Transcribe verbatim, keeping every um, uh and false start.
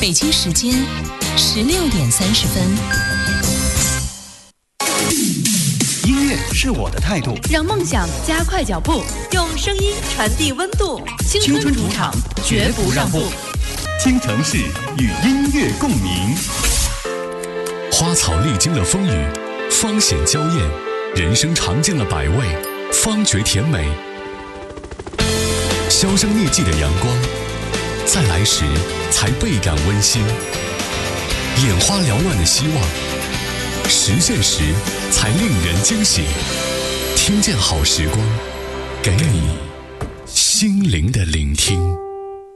北京时间十六点三十分。 音乐是我的态度， 让梦想加快脚步，用声音传递温度。青春主场，绝不让步。 京城市与音乐共鸣。 花草历经了风雨，芳显娇艳；人生尝尽了百味，方觉甜美。销声匿迹的阳光，在来时才倍感温馨；眼花缭乱的希望，实现时才令人惊喜。听见好时光，给你心灵的聆听。